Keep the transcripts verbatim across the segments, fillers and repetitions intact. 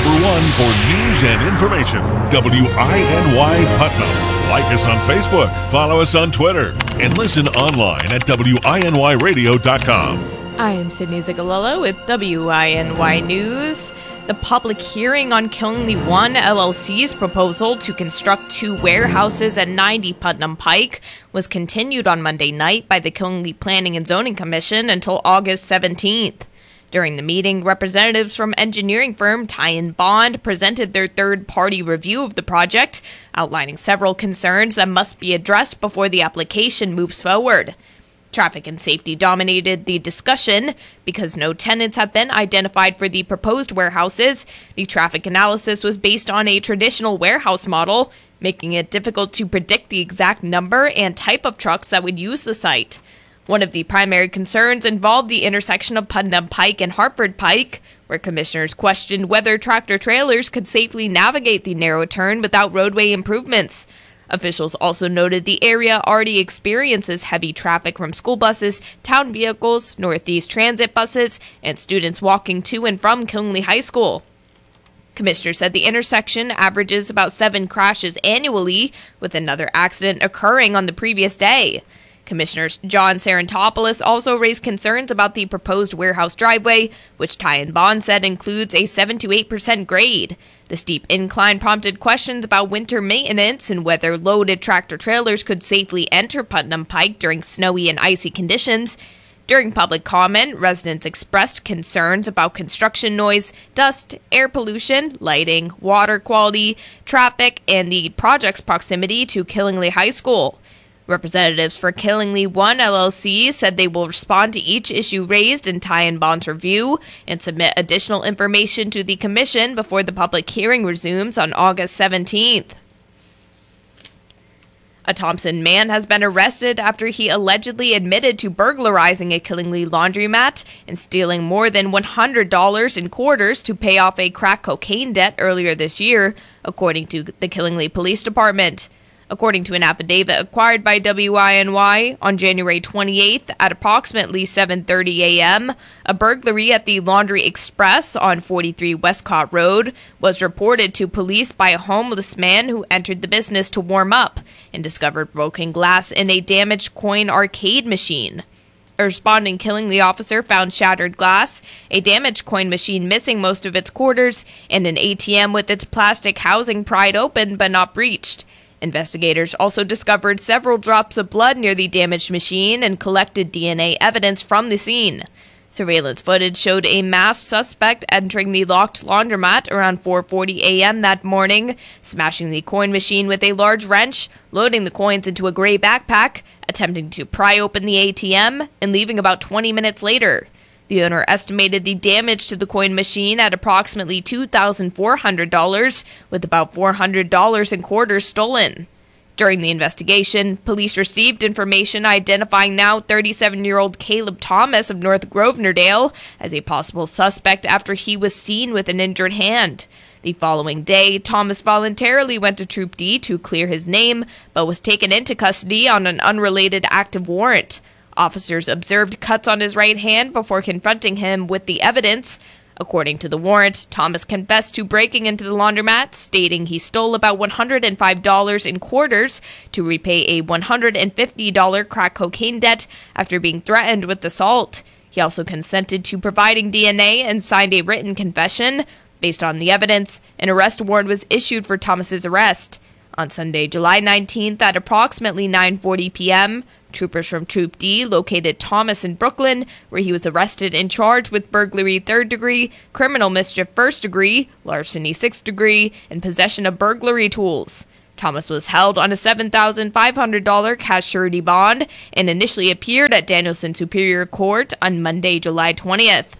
number one for news and information, W I N Y Putnam. Like us on Facebook, follow us on Twitter, and listen online at W I N Y radio dot com. I am Sydney Zigalello with W I N Y News. The public hearing on Killingly One L L C's proposal to construct two warehouses at ninety Putnam Pike was continued on Monday night by the Killingly Planning and Zoning Commission until August seventeenth. During the meeting, representatives from engineering firm Ty and Bond presented their third-party review of the project, outlining several concerns that must be addressed before the application moves forward. Traffic and safety dominated the discussion. Because no tenants have been identified for the proposed warehouses, the traffic analysis was based on a traditional warehouse model, making it difficult to predict the exact number and type of trucks that would use the site. One of the primary concerns involved the intersection of Putnam Pike and Hartford Pike, where commissioners questioned whether tractor-trailers could safely navigate the narrow turn without roadway improvements. Officials also noted the area already experiences heavy traffic from school buses, town vehicles, Northeast Transit buses, and students walking to and from Killingly High School. Commissioners said the intersection averages about seven crashes annually, with another accident occurring on the previous day. Commissioner John Sarantopoulos also raised concerns about the proposed warehouse driveway, which Ty and Bond said includes a seven to eight percent grade. The steep incline prompted questions about winter maintenance and whether loaded tractor-trailers could safely enter Putnam Pike during snowy and icy conditions. During public comment, residents expressed concerns about construction noise, dust, air pollution, lighting, water quality, traffic, and the project's proximity to Killingly High School. Representatives for Killingly One L L C said they will respond to each issue raised in Ty and Bond's review and submit additional information to the commission before the public hearing resumes on August seventeenth. A Thompson man has been arrested after he allegedly admitted to burglarizing a Killingly laundromat and stealing more than one hundred dollars in quarters to pay off a crack cocaine debt earlier this year, according to the Killingly Police Department. According to an affidavit acquired by W I N Y, on January twenty-eighth at approximately seven thirty a.m., a burglary at the Laundry Express on forty-three Westcott Road was reported to police by a homeless man who entered the business to warm up and discovered broken glass in a damaged coin arcade machine. A responding Killingly officer found shattered glass, a damaged coin machine missing most of its quarters, and an A T M with its plastic housing pried open but not breached. Investigators also discovered several drops of blood near the damaged machine and collected D N A evidence from the scene. Surveillance footage showed a masked suspect entering the locked laundromat around four forty a.m. that morning, smashing the coin machine with a large wrench, loading the coins into a gray backpack, attempting to pry open the A T M, and leaving about twenty minutes later. The owner estimated the damage to the coin machine at approximately two thousand four hundred dollars, with about four hundred dollars in quarters stolen. During the investigation, police received information identifying now thirty-seven-year-old Caleb Thomas of North Grosvenordale as a possible suspect after he was seen with an injured hand. The following day, Thomas voluntarily went to Troop D to clear his name, but was taken into custody on an unrelated active warrant. Officers observed cuts on his right hand before confronting him with the evidence. According to the warrant, Thomas confessed to breaking into the laundromat, stating he stole about one hundred five dollars in quarters to repay a one hundred fifty dollars crack cocaine debt after being threatened with assault. He also consented to providing D N A and signed a written confession. Based on the evidence, an arrest warrant was issued for Thomas's arrest. On Sunday, July nineteenth at approximately nine forty p.m., troopers from Troop D located Thomas in Brooklyn, where he was arrested and charged with burglary third degree, criminal mischief first degree, larceny sixth degree, and possession of burglary tools. Thomas was held on a seven thousand five hundred dollars cash surety bond and initially appeared at Danielson Superior Court on Monday, July twentieth.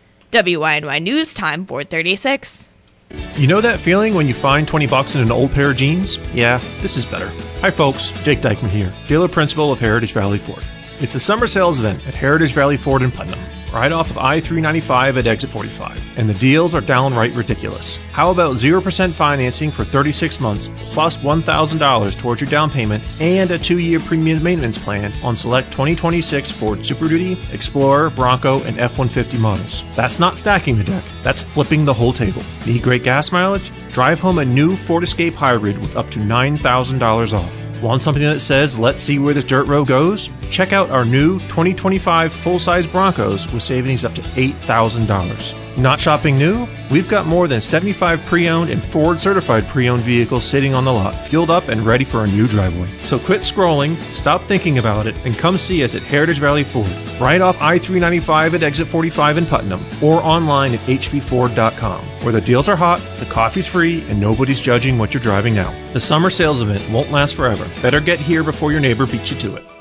W I N Y News Time, four thirty-six. You know that feeling when you find twenty bucks in an old pair of jeans? Yeah, this is better. Hi folks, Jake Dykeman here, dealer principal of Heritage Valley Ford. It's the summer sales event at Heritage Valley Ford in Putnam. right off of I three ninety-five at exit forty-five. And the deals are downright ridiculous. How about zero percent financing for thirty-six months, plus one thousand dollars towards your down payment, and a two-year premium maintenance plan on select twenty twenty-six Ford Super Duty, Explorer, Bronco, and F one fifty models. That's not stacking the deck, that's flipping the whole table. Need great gas mileage? Drive home a new Ford Escape Hybrid with up to nine thousand dollars off. Want something that says, let's see where this dirt road goes? Check out our new twenty twenty-five full-size Broncos with savings up to eight thousand dollars. Not shopping new? We've got more than seventy-five pre-owned and Ford-certified pre-owned vehicles sitting on the lot, fueled up and ready for a new driveway. So quit scrolling, stop thinking about it, and come see us at Heritage Valley Ford, right off I three ninety-five at exit forty-five in Putnam, or online at h v ford dot com, where the deals are hot, the coffee's free, and nobody's judging what you're driving now. The summer sales event won't last forever. Better get here before your neighbor beats you to it.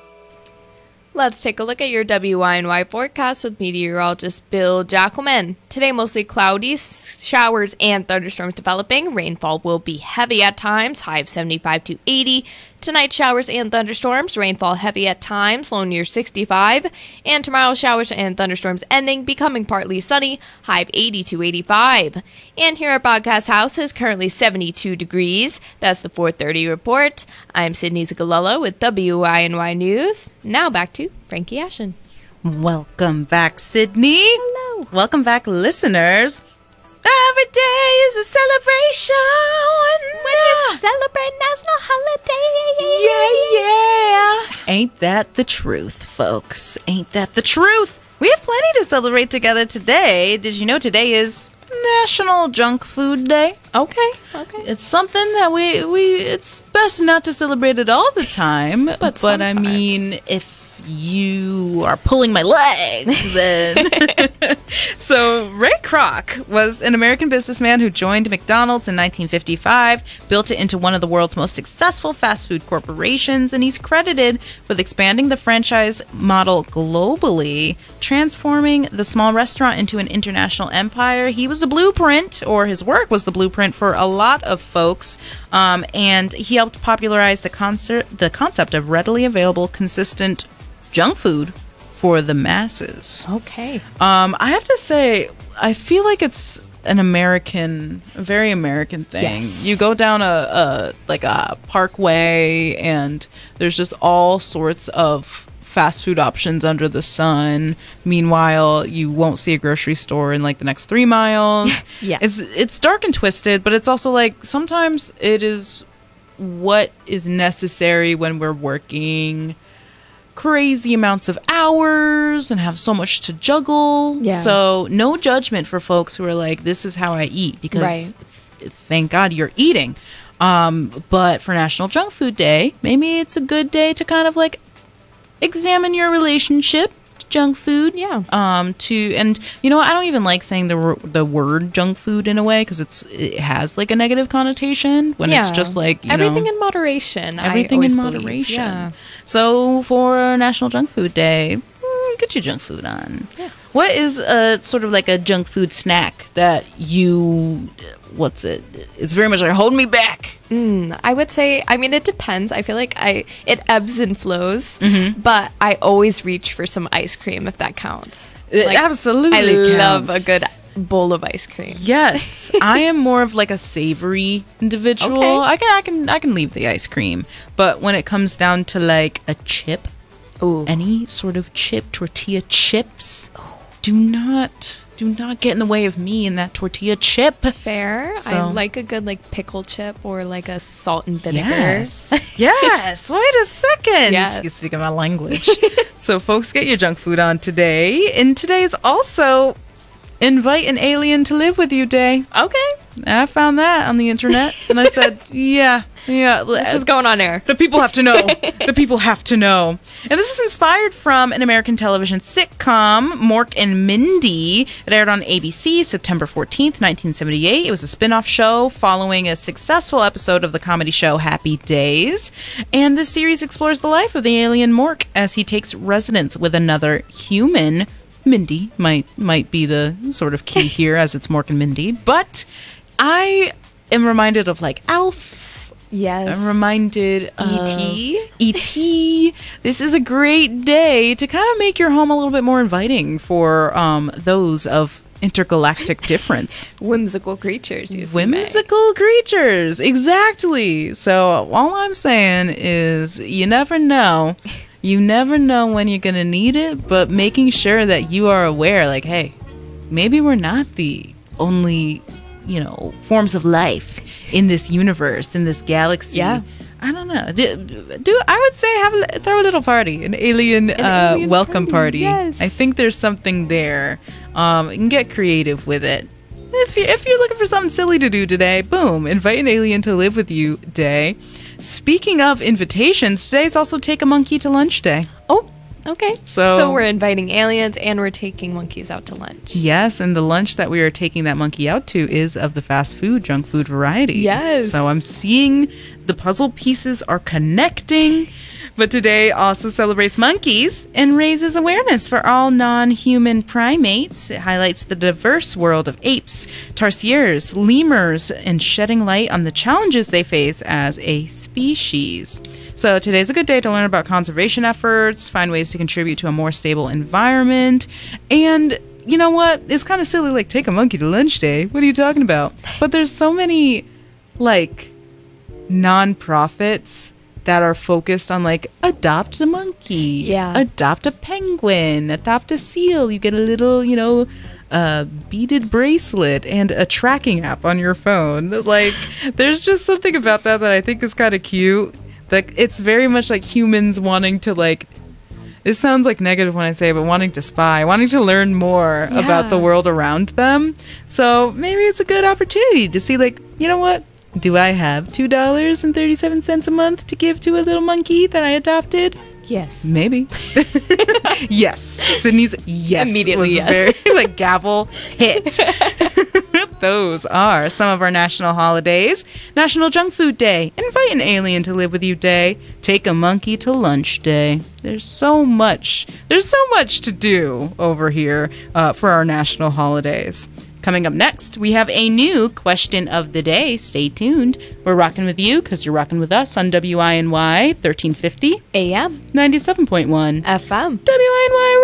Let's take a look at your W I N Y forecast with meteorologist Bill Jackelman. Today, mostly cloudy, showers and thunderstorms developing. Rainfall will be heavy at times, high of seventy-five to eighty. Tonight, showers and thunderstorms, rainfall heavy at times, low near sixty-five. And tomorrow, showers and thunderstorms ending, becoming partly sunny, high of eighty to eighty-five. And here at Podcast House is currently seventy-two degrees. That's the four thirty report. I'm Sydney Zagalella with W I N Y News. Now back to Frankie Ashen. Welcome back, Sydney. Hello. Welcome back, listeners. Every day is a celebration. When you celebrate National Holiday. Yeah, yeah. Ain't that the truth, folks? Ain't that the truth? We have plenty to celebrate together today. Did you know today is National Junk Food Day? Okay, okay. It's something that we, we it's best not to celebrate it all the time. But but sometimes. I mean, if you are pulling my leg, then. So Ray Kroc was an American businessman who joined McDonald's in nineteen fifty-five, built it into one of the world's most successful fast food corporations, and he's credited with expanding the franchise model globally, transforming the small restaurant into an international empire. He was the blueprint, or his work was the blueprint for a lot of folks, um, and he helped popularize the concert, the concept of readily available, consistent junk food for the masses. Okay. Um, I have to say, I feel like it's an American, a very American thing. Yes. You go down a, a like a parkway, and there's just all sorts of fast food options under the sun. Meanwhile, you won't see a grocery store in like the next three miles. Yeah. It's it's dark and twisted, but it's also like sometimes it is what is necessary when we're working crazy amounts of hours and have so much to juggle. Yeah. So no judgment for folks who are like, this is how I eat, because Right. th- thank God you're eating. Um, but for National Junk Food Day, maybe it's a good day to kind of like examine your relationship to junk food. Yeah. Um, to, and you know, I don't even like saying the r- the word junk food in a way, because it's it has like a negative connotation when it's Yeah. just like, you everything know, in moderation. I everything always in believe. moderation. Yeah. So for National Junk Food Day, mm, get your junk food on. Yeah. What is a sort of like a junk food snack that you, what's it? It's very much like, hold me back. Mm, I would say, I mean, it depends. I feel like I it ebbs and flows, Mm-hmm. but I always reach for some ice cream if that counts. It absolutely I love counts. a good bowl of ice cream. Yes, I am more of like a savory individual. Okay. I can I can I can leave the ice cream, but when it comes down to like a chip, Ooh. any sort of chip, tortilla chips, do not do not get in the way of me and that tortilla chip. Fair. I So- like a good like pickle chip or like a salt and vinegar. Yes. Yes. Wait a second. Yes. You speak my language. So, folks, get your junk food on today. And today's also Invite an Alien to Live With You Day. Okay. I found that on the internet, and I said, yeah, yeah. This is going on air. The people have to know. The people have to know. And this is inspired from an American television sitcom, Mork and Mindy. It aired on A B C September fourteenth, nineteen seventy-eight. It was a spin-off show following a successful episode of the comedy show Happy Days. And this series explores the life of the alien Mork as he takes residence with another human. Mindy might might be the sort of key here, as it's Mork and Mindy. But I am reminded of like Alf. Yes. I'm reminded of E T E T This is a great day to kind of make your home a little bit more inviting for um, those of intergalactic difference. Whimsical creatures. if you may. Whimsical creatures, exactly. So all I'm saying is you never know. You never know when you're going to need it, but making sure that you are aware, like, hey, maybe we're not the only, you know, forms of life in this universe, in this galaxy. Yeah. I don't know. Do, do I would say have a, throw a little party, an alien, An uh, alien welcome party, party. yes. I think there's something there. Um, you can get creative with it. If you, if you're looking for something silly to do today, boom, invite an alien to live with you day. Speaking of invitations, today's also Take a Monkey to Lunch Day. Oh, okay. So- so we're inviting aliens and we're taking monkeys out to lunch. Yes, and the lunch that we are taking that monkey out to is of the fast food, junk food variety. Yes. So I'm seeing the puzzle pieces are connecting. But today also celebrates monkeys and raises awareness for all non-human primates. It highlights the diverse world of apes, tarsiers, lemurs, and shedding light on the challenges they face as a species. So today's a good day to learn about conservation efforts, find ways to contribute to a more stable environment, and you know what? It's kind of silly, like, take a monkey to lunch day. What are you talking about? But there's so many, like, non-profits that are focused on, like, adopt a monkey, Yeah. adopt a penguin, adopt a seal. You get a little, you know, uh, beaded bracelet and a tracking app on your phone. Like, there's just something about that that I think is kind of cute. Like, it's very much like humans wanting to, like, it sounds like negative when I say it, but wanting to spy, wanting to learn more Yeah. about the world around them. So maybe it's a good opportunity to see, like, you know what? Do I have two dollars and thirty-seven cents a month to give to a little monkey that I adopted? Yes. Maybe. Yes. Sydney's yes. Immediately was yes. Very, like, gavel hit. Those are some of our national holidays. National Junk Food Day, Invite an Alien to Live with You Day, Take a Monkey to Lunch Day. There's so much. There's so much to do over here uh, for our national holidays. Coming up next, we have a new question of the day. Stay tuned. We're rocking with you because you're rocking with us on W I N Y thirteen fifty, A M. ninety-seven point one. F M. W I N Y